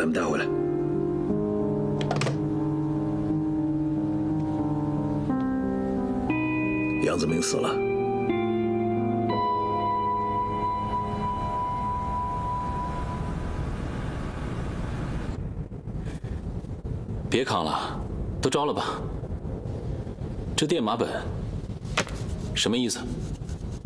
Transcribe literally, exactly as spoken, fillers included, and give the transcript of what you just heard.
他们带回来。杨子明死了。 别扛了，都招了吧。这电码本什么意思？